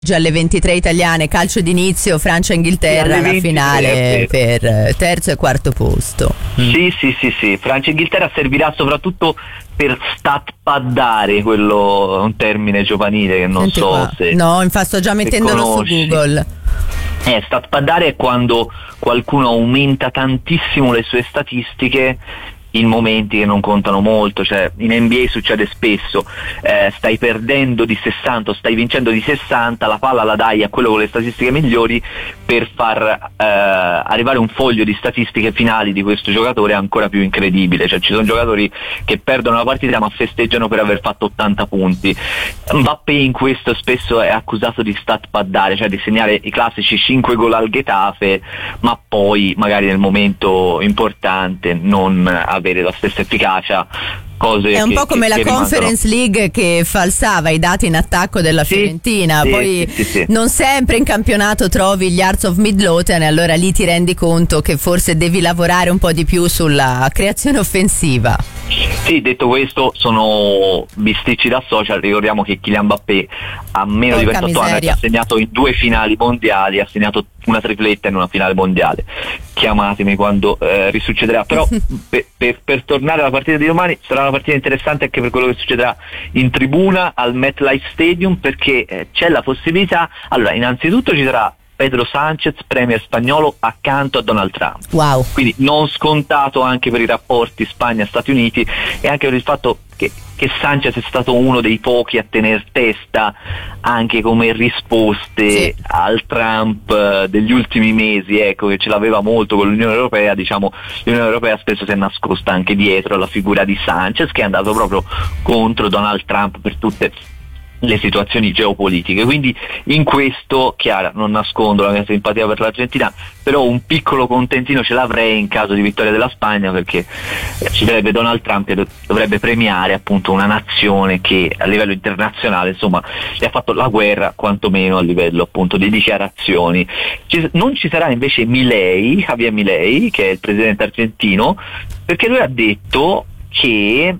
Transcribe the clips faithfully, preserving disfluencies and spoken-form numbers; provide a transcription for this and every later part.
Già alle ventitré italiane, calcio d'inizio, Francia-Inghilterra, Sì, la finale ventitré, per terzo e quarto posto. Sì, sì, sì, sì. Francia-Inghilterra servirà soprattutto per statpaddare, quello è un termine giovanile che non Senti so qua. se No, infatti sto già mettendolo su conosci. Google. Eh, statpaddare è quando qualcuno aumenta tantissimo le sue statistiche in momenti che non contano molto, cioè in N B A succede spesso, eh, stai perdendo di sessanta o stai vincendo di sessanta, la palla la dai a quello con le statistiche migliori per far eh, arrivare un foglio di statistiche finali di questo giocatore ancora più incredibile, cioè ci sono giocatori che perdono la partita ma festeggiano per aver fatto ottanta punti. Mbappé in questo spesso è accusato di statpaddare, cioè di segnare i classici cinque gol al Getafe ma poi magari nel momento importante non avere la stessa efficacia. Cose è un che, po' come che, la che Conference rimangono. League che falsava i dati in attacco della Sì, Fiorentina, sì, poi sì, sì, sì. non sempre in campionato trovi gli Hearts of Midlothian e allora lì ti rendi conto che forse devi lavorare un po' di più sulla creazione offensiva. Sì, detto questo, sono bisticci da social. Ricordiamo che Kylian Mbappé ha meno Porca di ventotto anni, miseria. ha segnato in due finali mondiali, ha segnato una tripletta in una finale mondiale. Chiamatemi quando eh, risuccederà. Però per, per, per tornare alla partita di domani, sarà una partita interessante anche per quello che succederà in tribuna al MetLife Stadium, perché eh, c'è la possibilità. Allora, innanzitutto ci sarà Pedro Sánchez, premier spagnolo, accanto a Donald Trump. Wow. Quindi non scontato anche per i rapporti Spagna-Stati Uniti e anche per il fatto che, che Sánchez è stato uno dei pochi a tener testa anche come risposte Sì. al Trump eh, degli ultimi mesi, ecco, che ce l'aveva molto con l'Unione Europea. Diciamo, l'Unione Europea spesso si è nascosta anche dietro la figura di Sánchez, che è andato proprio contro Donald Trump per tutte le situazioni geopolitiche. Quindi in questo, Chiara, non nascondo la mia simpatia per l'Argentina, però un piccolo contentino ce l'avrei in caso di vittoria della Spagna, perché ci sarebbe Donald Trump che dovrebbe premiare appunto una nazione che a livello internazionale insomma gli ha fatto la guerra, quantomeno a livello appunto di dichiarazioni. Ci, non ci sarà invece Milei, Javier Milei, che è il presidente argentino, perché lui ha detto che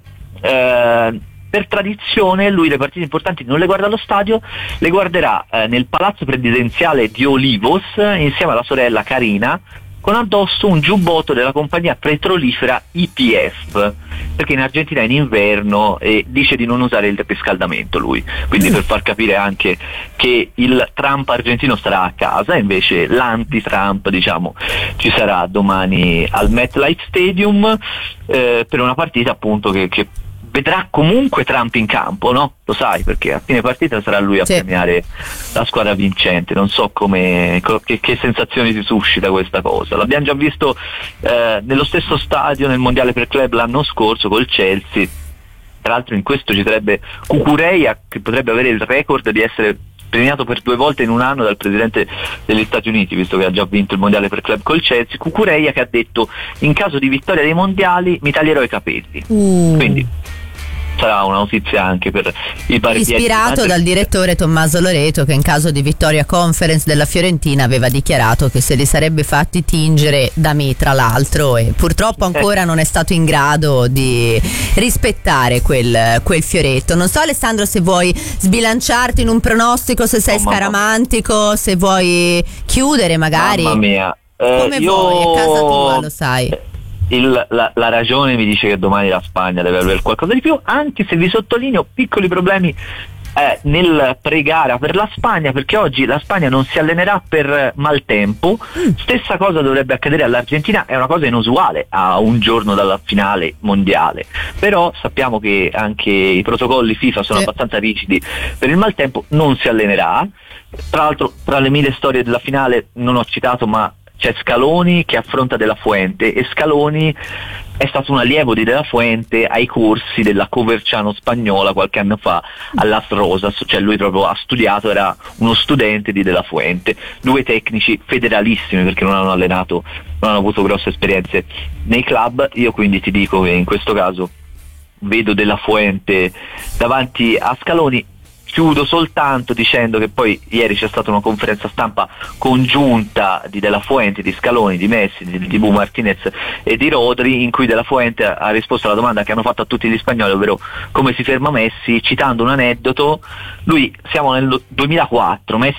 eh, per tradizione lui le partite importanti non le guarda allo stadio, le guarderà eh, nel palazzo presidenziale di Olivos insieme alla sorella Karina, con addosso un giubbotto della compagnia petrolifera Y P F, perché in Argentina è in inverno e dice di non usare il riscaldamento lui, quindi per far capire anche che il Trump argentino starà a casa, invece l'anti-Trump diciamo ci sarà domani al MetLife Stadium eh, per una partita appunto che, che vedrà comunque Trump in campo, no? Lo sai, perché a fine partita sarà lui a Sì. premiare la squadra vincente. Non so come co- che, che sensazioni ti suscita questa cosa. L'abbiamo già visto eh, nello stesso stadio nel mondiale per club l'anno scorso col Chelsea. Tra l'altro in questo ci sarebbe Cucurella, che potrebbe avere il record di essere premiato per due volte in un anno dal presidente degli Stati Uniti, visto che ha già vinto il mondiale per club col Chelsea. Cucurella che ha detto: in caso di vittoria dei mondiali mi taglierò i capelli. Uh. Quindi sarà una notizia anche per i barbieri. Ispirato dal direttore Tommaso Loreto, che in caso di vittoria conference della Fiorentina aveva dichiarato che se li sarebbe fatti tingere da me, tra l'altro, e purtroppo ancora non è stato in grado di rispettare quel, quel fioretto. Non so, Alessandro, se vuoi sbilanciarti in un pronostico, se sei Oh, mamma. scaramantico, se vuoi chiudere magari. Mamma mia. Eh, Come io... vuoi, a casa tua, lo sai. Il, la, la ragione mi dice che domani la Spagna deve avere qualcosa di più, anche se vi sottolineo piccoli problemi eh, nel pre-gara per la Spagna, perché oggi la Spagna non si allenerà per maltempo. Stessa cosa dovrebbe accadere all'Argentina, è una cosa inusuale a un giorno dalla finale mondiale, però sappiamo che anche i protocolli FIFA sono Sì. abbastanza rigidi per il maltempo. Non si allenerà. Tra l'altro, tra le mille storie della finale non ho citato, ma c'è Scaloni che affronta De La Fuente, e Scaloni è stato un allievo di De La Fuente ai corsi della Coverciano spagnola qualche anno fa all'As Rosas, cioè lui proprio ha studiato, era uno studente di De La Fuente. Due tecnici federalissimi, perché non hanno allenato, non hanno avuto grosse esperienze nei club. Io quindi ti dico che in questo caso vedo De La Fuente davanti a Scaloni. chiudo soltanto dicendo che poi ieri c'è stata una conferenza stampa congiunta di De La Fuente, di Scaloni, di Messi, di Dibu Martinez e di Rodri, in cui De La Fuente ha risposto alla domanda che hanno fatto a tutti gli spagnoli, ovvero come si ferma Messi, citando un aneddoto. Lui, siamo nel duemilaquattro, Messi